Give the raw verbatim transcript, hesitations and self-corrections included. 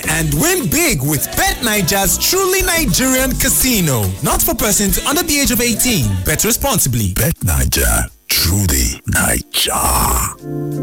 and win big with BetNiger's truly Nigerian casino. Not for persons under the age of eighteen. Bet responsibly. BetNiger, truly Niger.